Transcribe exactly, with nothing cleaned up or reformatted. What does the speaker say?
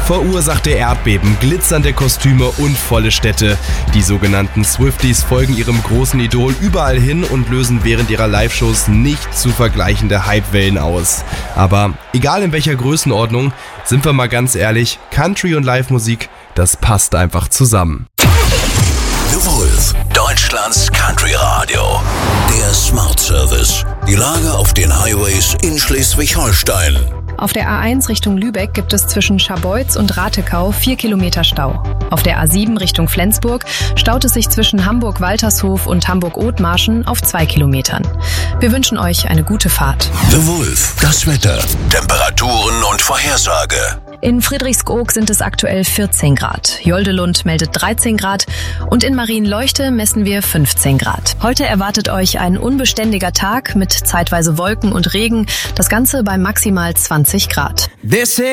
Verursachte Erdbeben, glitzernde Kostüme und volle Städte. Die sogenannten Swifties folgen ihrem großen Idol überall hin und lösen während ihrer Live-Shows nicht zu vergleichende Hypewellen aus. Aber egal in welcher Größenordnung, sind wir mal ganz ehrlich, Country und Live-Musik, das passt einfach zusammen. The Wolf, Deutschlands Country-Radio. Der Smart Service. Die Lage auf den Highways in Schleswig-Holstein. Auf der A eins Richtung Lübeck gibt es zwischen Scharbeutz und Ratekau vier Kilometer Stau. Auf der A sieben Richtung Flensburg staut es sich zwischen Hamburg-Waltershof und Hamburg-Othmarschen auf zwei Kilometern. Wir wünschen euch eine gute Fahrt. The Wolf, das Wetter, Temperaturen und Vorhersage. In Friedrichskoog sind es aktuell vierzehn Grad. Joldelund meldet dreizehn Grad und in Marienleuchte messen wir fünfzehn Grad. Heute erwartet euch ein unbeständiger Tag mit zeitweise Wolken und Regen. Das Ganze bei maximal zwanzig Grad.